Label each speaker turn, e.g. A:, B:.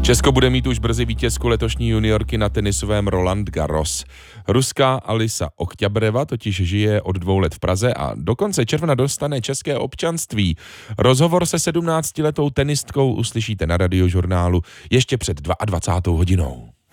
A: Česko bude mít už brzy vítězku letošní juniorky na tenisovém Roland Garros. Ruská Alisa Oktyabreva totiž žije od 2 let v Praze a do konce června dostane české občanství. Rozhovor se 17letou tenistkou uslyšíte na Radiožurnálu ještě před 22. hodinou.